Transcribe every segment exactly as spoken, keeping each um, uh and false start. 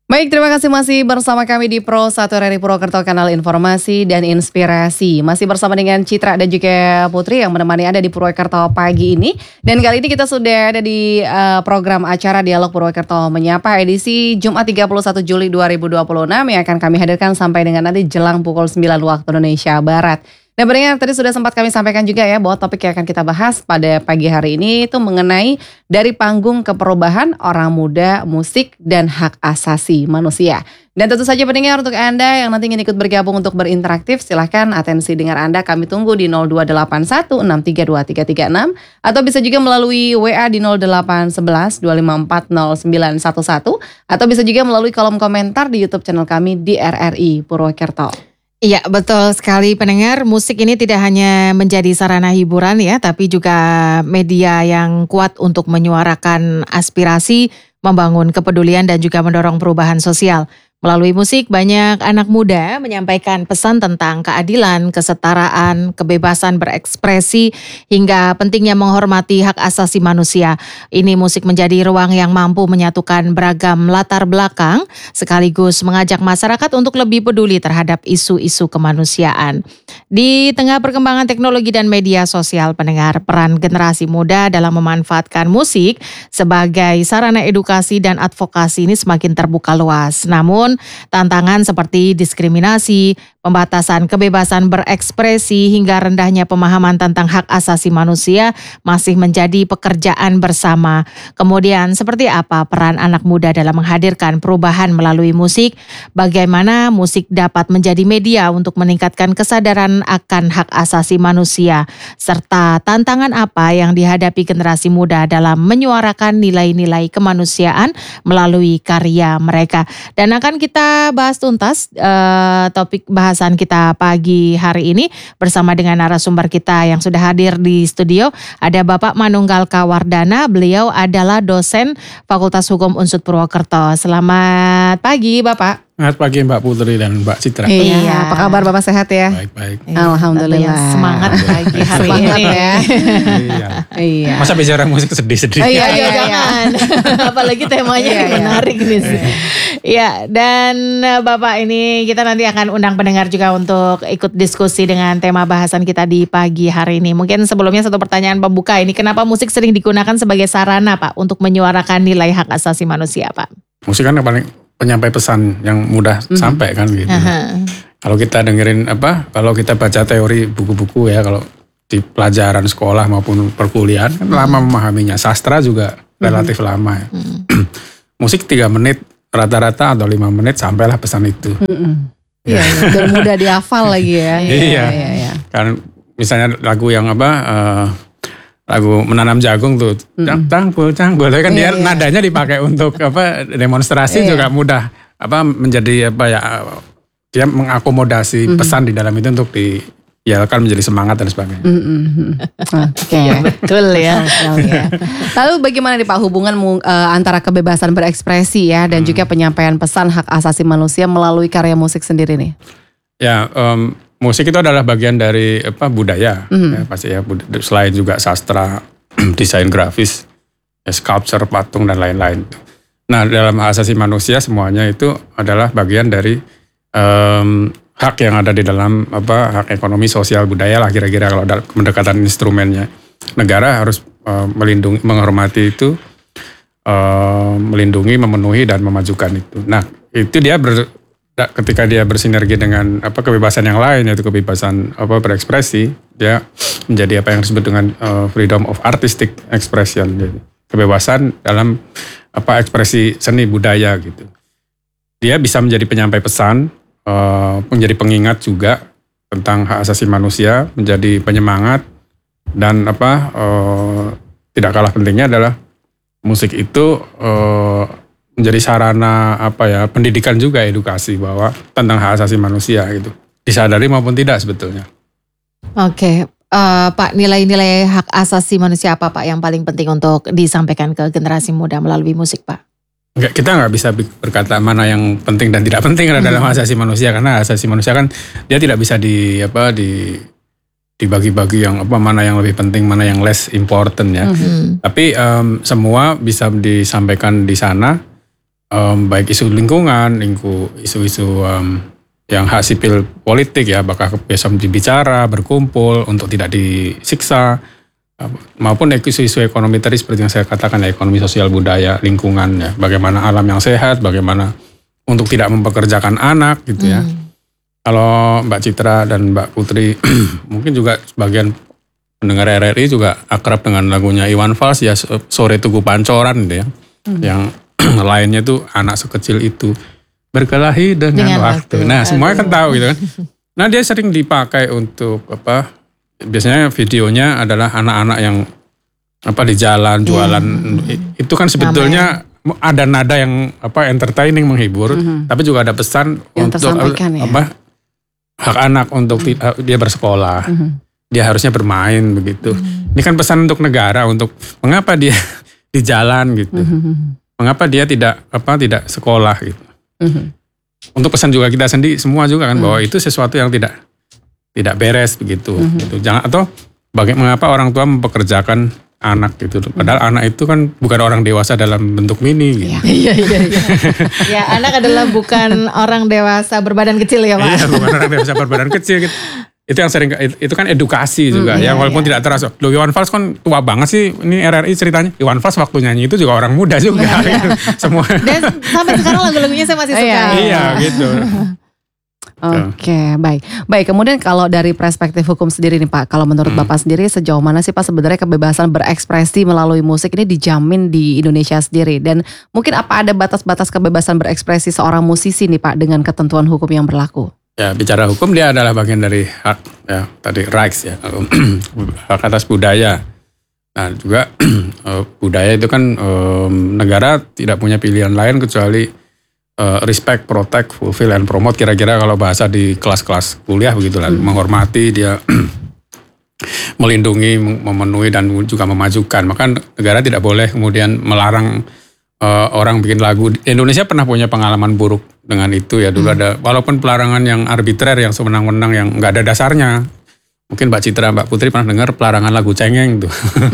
Baik, terima kasih masih bersama kami di Pro satu R R I Purwokerto, kanal informasi dan inspirasi. Masih bersama dengan Citra dan juga Putri yang menemani Anda di Purwokerto pagi ini. Dan kali ini kita sudah ada di uh, program acara Dialog Purwokerto Menyapa edisi Jumat tiga puluh satu Juli dua ribu dua puluh enam yang akan kami hadirkan sampai dengan nanti jelang pukul sembilan waktu Indonesia Barat. Dan pendengar, tadi sudah sempat kami sampaikan juga ya bahwa topik yang akan kita bahas pada pagi hari ini itu mengenai dari panggung ke perubahan orang muda, musik, dan hak asasi manusia. Dan tentu saja pendengar, untuk Anda yang nanti ingin ikut bergabung untuk berinteraktif, silahkan atensi dengar Anda kami tunggu di nol dua delapan satu enam tiga dua tiga tiga enam atau bisa juga melalui W A di nol delapan satu satu dua lima empat nol sembilan satu satu atau bisa juga melalui kolom komentar di YouTube channel kami di R R I Purwokerto. Iya, betul sekali pendengar. Musik ini tidak hanya menjadi sarana hiburan ya, tapi juga media yang kuat untuk menyuarakan aspirasi, membangun kepedulian dan juga mendorong perubahan sosial. Melalui musik, banyak anak muda menyampaikan pesan tentang keadilan, kesetaraan, kebebasan berekspresi, hingga pentingnya menghormati hak asasi manusia. Ini musik menjadi ruang yang mampu menyatukan beragam latar belakang, sekaligus mengajak masyarakat untuk lebih peduli terhadap isu-isu kemanusiaan. Di tengah perkembangan teknologi dan media sosial, pendengar, peran generasi muda dalam memanfaatkan musik sebagai sarana edukasi dan advokasi ini semakin terbuka luas. Namun, tantangan seperti diskriminasi, pembatasan kebebasan berekspresi, hingga rendahnya pemahaman tentang hak asasi manusia masih menjadi pekerjaan bersama. Kemudian, seperti apa peran anak muda dalam menghadirkan perubahan melalui musik? Bagaimana musik dapat menjadi media untuk meningkatkan kesadaran akan hak asasi manusia? Serta tantangan apa yang dihadapi generasi muda dalam menyuarakan nilai-nilai kemanusiaan melalui karya mereka? Dan akan kita bahas tuntas uh, topik bahasan kita pagi hari ini bersama dengan narasumber kita yang sudah hadir di studio. Ada Bapak Manunggal Kawardana, beliau adalah dosen Fakultas Hukum U N S U D Purwokerto. Selamat pagi Bapak. Selamat pagi Mbak Putri dan Mbak Citra. Iya, apa kabar Bapak, sehat ya? Baik-baik. Alhamdulillah. Semangat pagi hari Semangat ini ya. Iya. Iya. Masa bicara musik sedih-sedih? Oh, iya, Ayo iya, jangan, apalagi temanya Iya, iya. menarik nih. Ya, dan Bapak ini kita nanti akan undang pendengar juga untuk ikut diskusi dengan tema bahasan kita di pagi hari ini. Mungkin sebelumnya satu pertanyaan pembuka ini, kenapa musik sering digunakan sebagai sarana Pak untuk menyuarakan nilai hak asasi manusia Pak? Musik kan yang paling penyampai pesan yang mudah mm-hmm. sampai kan gitu. Aha. Kalau kita dengerin apa, kalau kita baca teori buku-buku ya, kalau di pelajaran sekolah maupun perkuliahan kan lama memahaminya. Sastra juga relatif mm-hmm. lama ya. Mm-hmm. Musik tiga menit rata-rata atau lima menit sampailah pesan itu. Mm-hmm. Iya, ya, dan mudah dihafal lagi ya. Iya. Iya, iya. Kan misalnya lagu yang apa, uh, lagu menanam jagung tuh, cangkul cangkul, kan iya, dia iya. nadanya dipakai untuk apa demonstrasi iya. juga mudah apa menjadi apa ya, dia mengakomodasi mm-hmm. pesan di dalam itu untuk di ya kan menjadi semangat dan sebagainya. Mm-hmm. Oke, okay. Betul ya. Lalu bagaimana nih Pak hubungan uh, antara kebebasan berekspresi ya dan hmm. juga penyampaian pesan hak asasi manusia melalui karya musik sendiri nih? Ya, um, musik itu adalah bagian dari apa budaya, mm-hmm. ya, pasti ya. Selain juga sastra, desain grafis, ya, sculpture, patung dan lain-lain. Nah, dalam hak asasi manusia semuanya itu adalah bagian dari um, hak yang ada di dalam apa hak ekonomi, sosial, budaya lah kira-kira kalau ada pendekatan instrumennya. Negara harus uh, melindungi, menghormati itu, uh, melindungi, memenuhi dan memajukan itu. Nah, itu dia ber ketika dia bersinergi dengan apa kebebasan yang lain, yaitu kebebasan apa berekspresi, dia menjadi apa yang disebut dengan uh, freedom of artistic expression, jadi kebebasan dalam apa ekspresi seni budaya gitu. Dia bisa menjadi penyampai pesan, uh, menjadi pengingat juga tentang hak asasi manusia, menjadi penyemangat, dan apa uh, tidak kalah pentingnya adalah musik itu uh, menjadi sarana apa ya pendidikan juga, edukasi bahwa tentang hak asasi manusia gitu, disadari maupun tidak sebetulnya. Oke, uh, Pak, nilai-nilai hak asasi manusia apa Pak yang paling penting untuk disampaikan ke generasi muda melalui musik Pak? Enggak, kita nggak bisa berkata mana yang penting dan tidak penting hmm. dalam hak asasi manusia, karena hak asasi manusia kan dia tidak bisa di apa di dibagi-bagi yang apa mana yang lebih penting, mana yang less important ya. Hmm. Tapi um, semua bisa disampaikan di sana. um, baik isu lingkungan, lingku, isu-isu um, yang hak sipil politik ya, bakal kebebasan berbicara, berkumpul untuk tidak disiksa, maupun isu-isu ekonomi tadi seperti yang saya katakan ya, ekonomi sosial budaya lingkungan ya, bagaimana alam yang sehat, bagaimana untuk tidak mempekerjakan anak gitu ya. Hmm. Kalau Mbak Citra dan Mbak Putri mungkin juga sebagian pendengar R R I juga akrab dengan lagunya Iwan Fals ya, Sore Tugu Pancoran gitu ya. Hmm. Yang lainnya tuh anak sekecil itu berkelahi dengan, dengan waktu. waktu. Nah, semuanya kan tahu gitu kan. Nah, dia sering dipakai untuk apa? Biasanya videonya adalah anak-anak yang apa di jalan jualan. Yeah. Itu kan sebetulnya Namanya. ada nada yang apa entertaining, menghibur, mm-hmm. tapi juga ada pesan yang untuk ya. apa? Hak anak untuk mm-hmm. dia bersekolah. Mm-hmm. Dia harusnya bermain begitu. Mm-hmm. Ini kan pesan untuk negara, untuk mengapa dia di jalan gitu. Mm-hmm. Mengapa dia tidak apa tidak sekolah gitu. Mm-hmm. Untuk pesan juga kita sendiri semua juga kan, mm-hmm. bahwa itu sesuatu yang tidak tidak beres begitu. Mm-hmm. Gitu. Jangan, atau bagaimana mengapa orang tua mempekerjakan anak gitu. Padahal mm-hmm. anak itu kan bukan orang dewasa dalam bentuk mini gitu. Iya iya iya. Ya, anak adalah bukan orang dewasa berbadan kecil ya, Pak. Iya, bukan orang dewasa berbadan kecil gitu. Itu yang sering, itu kan edukasi juga, mm, ya walaupun iya. tidak terasa. Loh, Iwan Fals kan tua banget sih, ini R R I ceritanya. Iwan Fals waktu nyanyi itu juga orang muda juga. Iya, iya. Semua. Dan sampai sekarang lagu-lagunya saya masih suka. Iya, iya gitu. Oke, okay, baik. Baik, kemudian kalau dari perspektif hukum sendiri nih Pak, kalau menurut hmm. Bapak sendiri sejauh mana sih Pak sebenarnya kebebasan berekspresi melalui musik ini dijamin di Indonesia sendiri? Dan mungkin apa ada batas-batas kebebasan berekspresi seorang musisi nih Pak dengan ketentuan hukum yang berlaku? Ya, bicara hukum dia adalah bagian dari hak ya, tadi rights ya, hak atas budaya. Nah juga budaya itu kan um, negara tidak punya pilihan lain kecuali uh, respect, protect, fulfill, and promote. Kira-kira kalau bahasa di kelas-kelas kuliah begitulah, hmm. menghormati dia, melindungi, memenuhi dan juga memajukan. Maka negara tidak boleh kemudian melarang uh, orang bikin lagu. Indonesia pernah punya pengalaman buruk dengan itu ya, dulu hmm. ada, walaupun pelarangan yang arbitrer, yang sewenang-wenang, yang nggak ada dasarnya. Mungkin Mbak Citra, Mbak Putri pernah dengar pelarangan lagu cengeng tuh.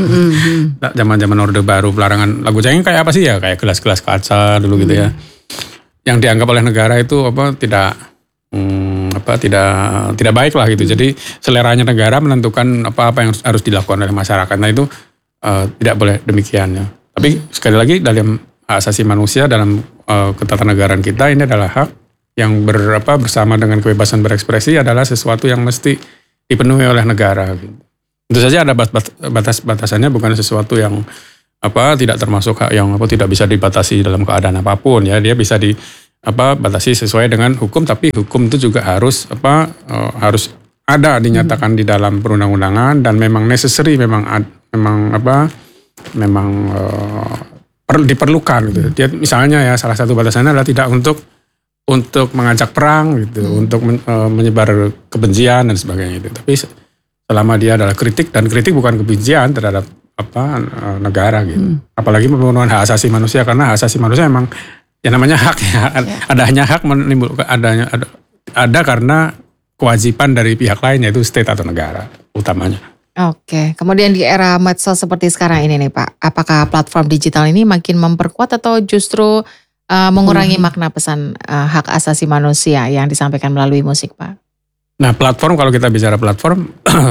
Mm-hmm. Zaman-zaman Orde Baru, pelarangan lagu cengeng kayak apa sih ya? Kayak gelas-gelas kaca dulu mm. gitu ya. Yang dianggap oleh negara itu apa tidak hmm, apa tidak tidak baik lah gitu. Mm. Jadi seleranya negara menentukan apa-apa yang harus dilakukan oleh masyarakat. Nah itu uh, tidak boleh demikian ya. Tapi sekali lagi dalam hak asasi manusia, dalam uh, ketatanegaraan kita, ini adalah hak yang berapa bersama dengan kebebasan berekspresi adalah sesuatu yang mesti dipenuhi oleh negara. Tentu saja ada batas-batasannya, bukan sesuatu yang apa tidak termasuk hak yang apa tidak bisa dibatasi dalam keadaan apapun ya. Dia bisa di apa batasi sesuai dengan hukum, tapi hukum itu juga harus apa uh, harus ada dinyatakan hmm. di dalam perundang-undangan dan memang necessary, memang ad, memang apa memang uh, per, diperlukan gitu. Dia misalnya ya salah satu batasannya adalah tidak untuk untuk mengajak perang gitu, hmm. untuk men, e, menyebar kebencian dan sebagainya itu. Tapi selama dia adalah kritik, dan kritik bukan kebencian terhadap apa e, negara gitu. Hmm. Apalagi pemenuhan hak asasi manusia, karena hak asasi manusia memang ya namanya hak ya. ya. Adanya hak menimbulkan adanya ada, ada karena kewajiban dari pihak lain, yaitu state atau negara utamanya. Oke, kemudian di era medsos seperti sekarang ini nih Pak, apakah platform digital ini makin memperkuat atau justru Uh, mengurangi hmm. makna pesan uh, hak asasi manusia yang disampaikan melalui musik, Pak? Nah, platform, kalau kita bicara platform,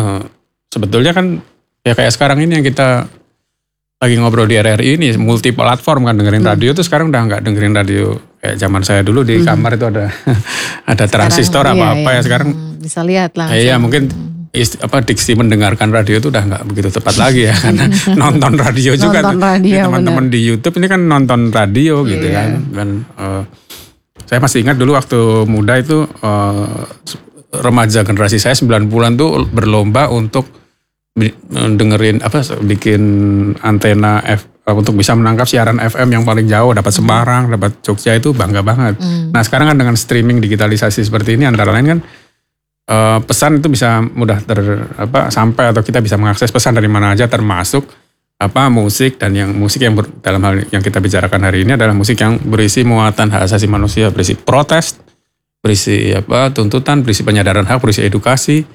sebetulnya kan ya kayak sekarang ini yang kita lagi ngobrol di R R I ini, multi platform kan, dengerin hmm. radio tuh sekarang udah nggak dengerin radio kayak zaman saya dulu di hmm. kamar itu ada ada transistor apa-apa iya, iya. ya sekarang. Hmm, bisa lihat lah. Iya, mungkin Ist, apa diksi mendengarkan radio itu udah nggak begitu tepat lagi ya, karena nonton radio juga. Nonton radio, ya, teman-teman bener. Di YouTube ini kan nonton radio gitu yeah. kan. Dan uh, saya masih ingat dulu waktu muda itu uh, remaja generasi saya sembilan puluhan tuh berlomba untuk dengerin apa bikin antena F, uh, untuk bisa menangkap siaran F M yang paling jauh, dapat Semarang, mm. dapat Jogja, itu bangga banget. Mm. Nah sekarang kan dengan streaming digitalisasi seperti ini, antara lain kan Uh, pesan itu bisa mudah ter apa sampai, atau kita bisa mengakses pesan dari mana aja, termasuk apa musik, dan yang musik yang ber, dalam hal yang kita bicarakan hari ini adalah musik yang berisi muatan hak asasi manusia, berisi protes, berisi apa tuntutan, berisi penyadaran hak, berisi edukasi,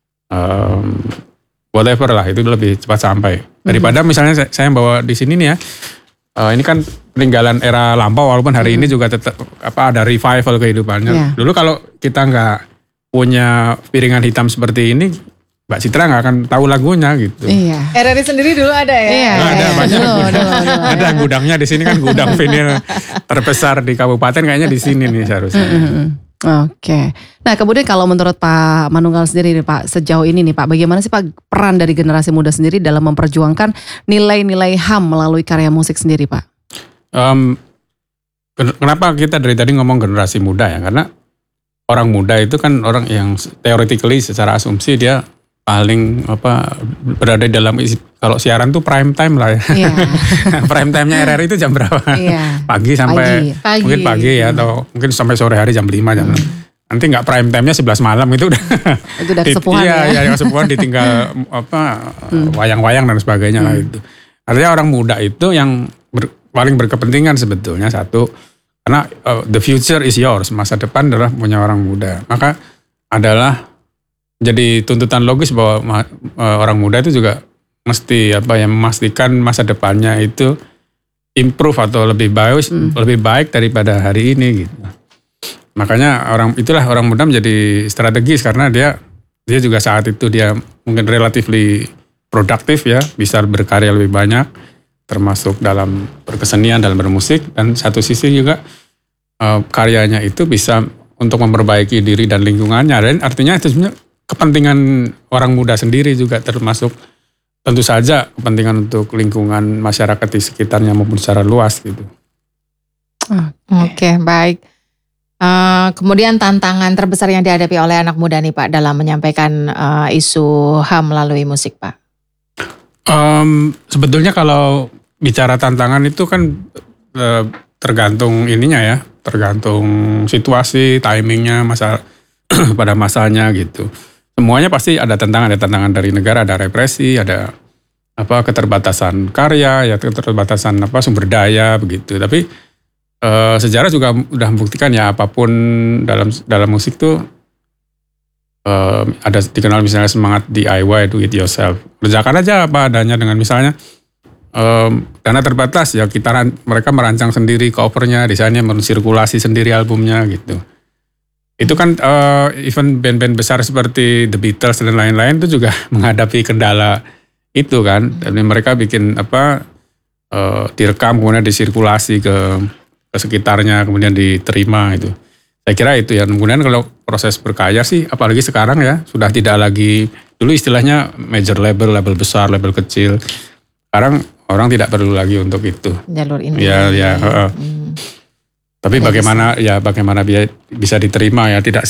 um, whatever lah, itu lebih cepat sampai daripada mm-hmm. misalnya saya, saya bawa di sini nih ya. Uh, ini kan peninggalan era lampau, walaupun hari hmm. ini juga tetap apa ada revival kehidupannya. Yeah. Dulu kalau kita nggak punya piringan hitam seperti ini, Mbak Citra nggak akan tahu lagunya gitu. Iya. R R I sendiri dulu ada ya? Iya. Nah, ada iya. banyak. Dulu, gudang. dulu, dulu, ada dulu. gudangnya di sini kan, gudang vinil terbesar di kabupaten kayaknya di sini nih seharusnya. Mm-hmm. Oke. Nah kemudian kalau menurut Pak Manunggal sendiri nih Pak, sejauh ini nih Pak, bagaimana sih Pak peran dari generasi muda sendiri dalam memperjuangkan nilai-nilai H A M melalui karya musik sendiri Pak? Um, kenapa kita dari tadi ngomong generasi muda ya? Karena orang muda itu kan orang yang theoretically secara asumsi dia paling apa berada dalam isi, kalau siaran tuh prime time lah ya. Yeah. Prime time-nya R R I itu jam berapa? Yeah. Pagi sampai pagi. mungkin pagi ya, atau mungkin sampai sore hari jam lima jam. Hmm. Nanti nggak prime time-nya sebelas malam itu udah itu udah kesepuhan iya, ya. Iya, kesepuhan ditinggal apa hmm. wayang-wayang dan sebagainya hmm. lah itu. Artinya orang muda itu yang ber, paling berkepentingan sebetulnya satu, karena uh, the future is yours, masa depan adalah punya orang muda. Maka adalah jadi tuntutan logis bahwa uh, orang muda itu juga mesti apa ya memastikan masa depannya itu improve atau lebih baik hmm. lebih baik daripada hari ini gitu. Makanya orang itulah orang muda menjadi strategis karena dia dia juga saat itu dia mungkin relatively produktif ya, bisa berkarya lebih banyak termasuk dalam berkesenian, dalam bermusik, dan satu sisi juga uh, karyanya itu bisa untuk memperbaiki diri dan lingkungannya. Dan artinya itu sebenarnya kepentingan orang muda sendiri juga termasuk tentu saja kepentingan untuk lingkungan masyarakat di sekitarnya maupun secara luas gitu. Oke, okay, baik. Uh, kemudian tantangan terbesar yang dihadapi oleh anak muda nih Pak dalam menyampaikan uh, isu H A M melalui musik Pak? Um, sebetulnya kalau bicara tantangan itu kan uh, tergantung ininya ya, tergantung situasi, timingnya, masa pada masanya gitu. Semuanya pasti ada tantangan, ada tantangan dari negara, ada represi, ada apa keterbatasan karya, ya keterbatasan apa sumber daya begitu. Tapi e, sejarah juga sudah membuktikan ya apapun dalam dalam musik tuh e, ada dikenal misalnya semangat D I Y, do it yourself. Kerjakan aja apa adanya dengan misalnya e, dana terbatas ya kita mereka merancang sendiri covernya, desainnya, mensirkulasi sendiri albumnya gitu. Itu kan uh, even band-band besar seperti The Beatles dan lain-lain itu juga menghadapi kendala itu kan. Dan mereka bikin apa uh, direkam kemudian disirkulasi ke, ke sekitarnya kemudian diterima itu. Saya kira itu ya. Kemudian kalau proses berkarya sih apalagi sekarang ya sudah tidak lagi dulu istilahnya major label, label besar, label kecil. Sekarang orang tidak perlu lagi untuk itu. Jalur ini. Ya ya. Uh, hmm. Tapi bagaimana ya bagaimana bisa diterima ya tidak